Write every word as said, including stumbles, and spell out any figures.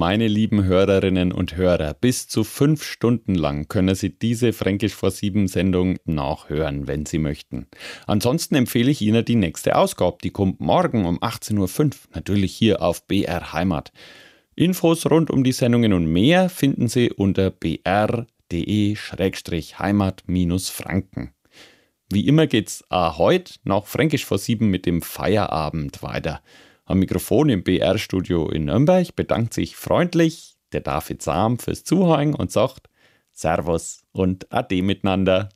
meine lieben Hörerinnen und Hörer. Bis zu fünf Stunden lang können Sie diese Fränkisch vor sieben Sendung nachhören, wenn Sie möchten. Ansonsten empfehle ich Ihnen die nächste Ausgabe. Die kommt morgen um achtzehn Uhr fünf, natürlich hier auf B R Heimat. Infos rund um die Sendungen und mehr finden Sie unter b r punkt d e schrägstrich heimat Franken. Wie immer geht's auch heute nach Fränkisch vor sieben mit dem Feierabend weiter. Am Mikrofon im B R-Studio in Nürnberg bedankt sich freundlich der David Sam fürs Zuhören und sagt Servus und Ade miteinander.